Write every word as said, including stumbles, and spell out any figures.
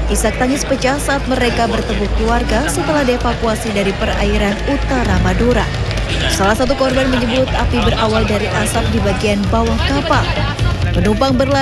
Isak tangis pecah saat mereka bertemu keluarga setelah dievakuasi dari perairan utara Madura. Salah satu korban menyebut api berawal dari asap di bagian bawah kapal. Penumpang berlari